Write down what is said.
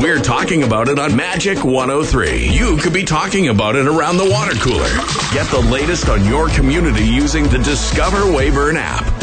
we're talking about it on Magic 103, you could be talking about it around the water cooler. Get the latest on your community using the Discover Weyburn app.